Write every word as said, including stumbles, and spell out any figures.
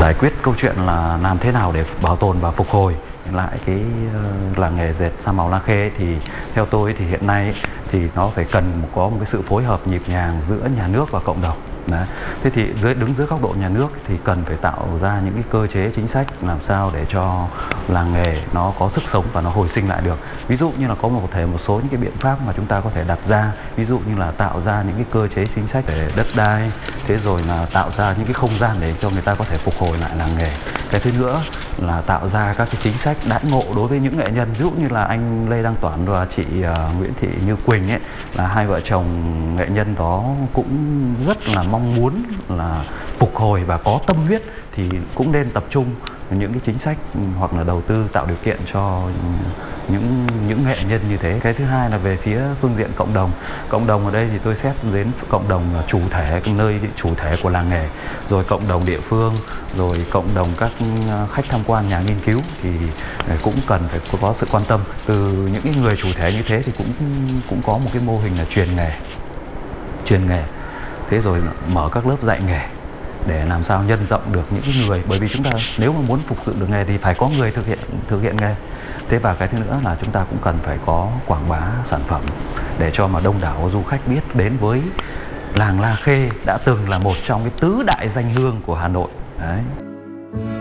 Giải quyết câu chuyện là làm thế nào để bảo tồn và phục hồi lại cái làng nghề dệt sa màu La Khê thì theo tôi thì hiện nay thì nó phải cần có một cái sự phối hợp nhịp nhàng giữa nhà nước và cộng đồng. Đấy. Thế thì dưới đứng dưới góc độ nhà nước thì cần phải tạo ra những cái cơ chế chính sách làm sao để cho làng nghề nó có sức sống và nó hồi sinh lại được. Ví dụ như là có một thể một số những cái biện pháp mà chúng ta có thể đặt ra, ví dụ như là tạo ra những cái cơ chế chính sách về đất đai, thế rồi là tạo ra những cái không gian để cho người ta có thể phục hồi lại làng nghề. Cái thứ nữa là tạo ra các cái chính sách đãi ngộ đối với những nghệ nhân, ví dụ như là anh Lê Đăng Toản và chị uh, Nguyễn Thị Như Quỳnh ấy, là hai vợ chồng nghệ nhân đó cũng rất là mong muốn là phục hồi và có tâm huyết, thì cũng nên tập trung những cái chính sách hoặc là đầu tư tạo điều kiện cho những những nghệ nhân như thế. Cái thứ hai là về phía phương diện cộng đồng. Cộng đồng ở đây thì tôi xét đến cộng đồng chủ thể, nơi chủ thể của làng nghề, rồi cộng đồng địa phương, rồi cộng đồng các khách tham quan, nhà nghiên cứu thì cũng cần phải có sự quan tâm từ những cái người chủ thể như thế, thì cũng cũng có một cái mô hình là truyền nghề, truyền nghề, thế rồi mở các lớp dạy nghề để làm sao nhân rộng được những cái người, bởi vì chúng ta nếu mà muốn phục dựng được nghề thì phải có người thực hiện thực hiện nghề. Thế và cái thứ nữa là chúng ta cũng cần phải có quảng bá sản phẩm để cho mà đông đảo du khách biết đến với làng La Khê đã từng là một trong cái tứ đại danh hương của Hà Nội. Đấy.